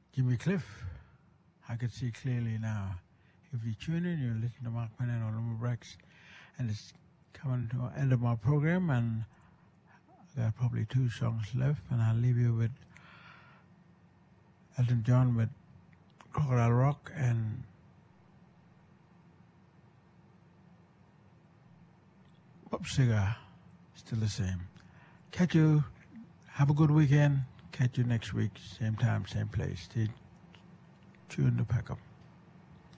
Jimmy Cliff. I can see clearly now. If you tune in, you listen to Mark Penn on Lumber Breaks, and it's coming to the end of my program, and I got probably 2 songs left, and I'll leave you with Elton John with Crocodile Rock and Bob Seger, still the same. Catch you. Have a good weekend. Catch you next week, same time, same place. Stay tuned to Pack Up.